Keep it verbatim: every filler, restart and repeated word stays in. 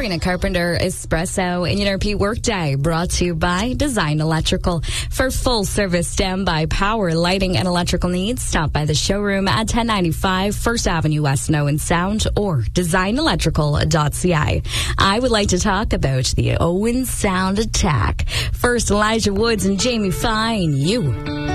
Sabrina Carpenter Espresso in your repeat workday, brought to you by Design Electrical. For full service standby power, lighting, and electrical needs, stop by the showroom at ten ninety-five First Avenue West, in Owen Sound, or design electrical dot c a. I would like to talk about the Owen Sound attack. First, Elijah Woods and Jamie Fine, you.